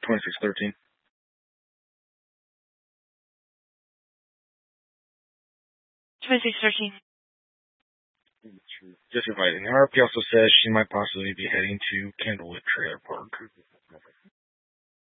2613. Just inviting her up. He also says she might possibly be heading to Candlewood Trailer Park.